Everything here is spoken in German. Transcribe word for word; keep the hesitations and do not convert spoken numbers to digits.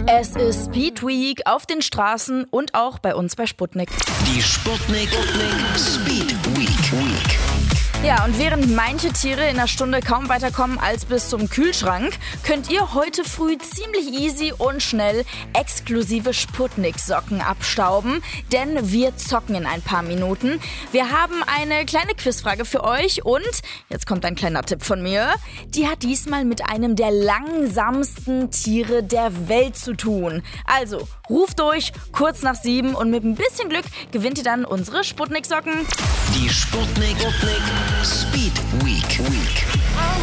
Es ist Speed Week auf den Straßen und auch bei uns bei Sputnik. Die Sputnik Speed Week. Week. Ja, und während manche Tiere in einer Stunde kaum weiterkommen als bis zum Kühlschrank, könnt ihr heute früh ziemlich easy und schnell exklusive Sputnik-Socken abstauben, denn wir zocken in ein paar Minuten. Wir haben eine kleine Quizfrage für euch und, jetzt kommt ein kleiner Tipp von mir, die hat diesmal mit einem der langsamsten Tiere der Welt zu tun. Also, ruft durch, kurz nach sieben und mit ein bisschen Glück gewinnt ihr dann unsere Sputnik-Socken. Die Sputnik Speed Week. Week.